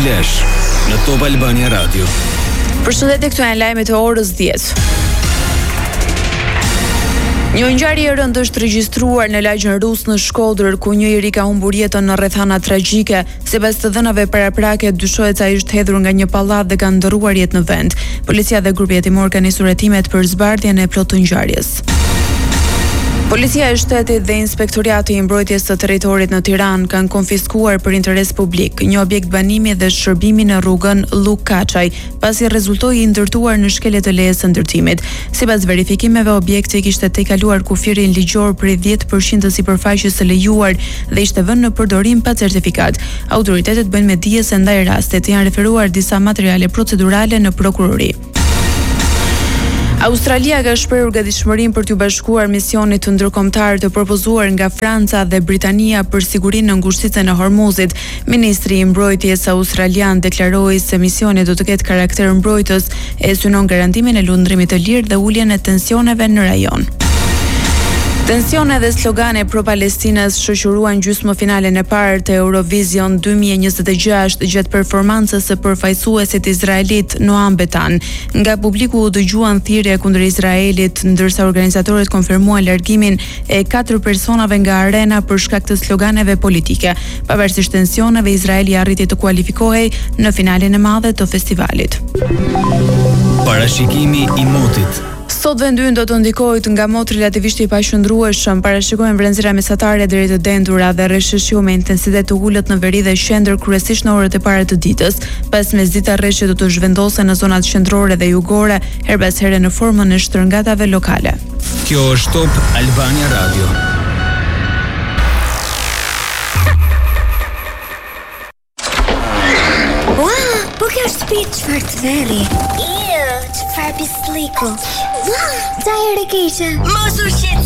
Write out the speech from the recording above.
Flash në Top Albania Radio. Përshëndetje, këtu janë lajmet e orës 10. Një ngjarje e rëndë është regjistruar në lagjin rus në Shkodër, ku një iri ka humbur jetën në rrethana tragjike. Sipas të dhënave paraprake, dyshohet se ai është hedhur nga një pallat dhe ka ndërruar jetë në vend. Policia dhe grupi hetimor kanë nisur hetimet për zbardhjen e plot të ngjarjes. Policia e shtetit dhe inspektorati i mbrojtjes së territorit në Tiranë kanë konfiskuar për interes publik një objekt banimi dhe shërbimi në rrugën Luk Kaçaj, pasi rezultoi i ndërtuar në shkelje të lejes së ndërtimit. Sipas verifikimeve, objekti kishte tejkaluar kufirin ligjor për 10% të sipërfaqes së lejuar dhe ishte vënë në përdorim pa certifikat. Autoritetet bëjnë me dije se ndaj rastit janë referuar disa materiale procedurale në prokurori. Australia ka shprehur gatishmërinë për t'u bashkuar misionit të ndërkombëtar të propozuar nga Franca dhe Britania për sigurinë në ngushticën e Hormuzit. Ministri i mbrojtjes australian deklaroi se misioni do të ketë karakter mbrojtës e synon garantimin e lundrimit të lirë dhe uljen e tensioneve në rajon. Tensione dhe slogane pro-Palestinës shoqëruan gjysmëfinalen e parë të Eurovision 2026 gjatë performancës së përfaqësuesit izraelit Noam Betan. Nga publiku u dëgjuan thirrje kundër Izraelit, ndërsa organizatorët konfirmuan largimin e 4 personave nga arena për shkak të sloganeve politike. Pavarësisht tensioneve, Izraeli arriti të kualifikohej në finalen e madhe të festivalit. Parashikimi i motit. Sot vendi ynë do të ndikohet nga mot relativisht i paqëndrueshëm, parashikohen vrenësira mesatare deri të dendura dhe rreshëshiu me intensitet të ulët në veri dhe qendër, kryesisht në orët e para të ditës. Pas mesdita rreshqet do të zhvendosen në zonat qendrore dhe jugore, her pas here në formën e shtërngatave lokale. Kjo është Top Albania Radio. Po kjo është shtëpi çfarë të veri? Çfarë pisliku? Sa herë keqe? Mos u shqetëso.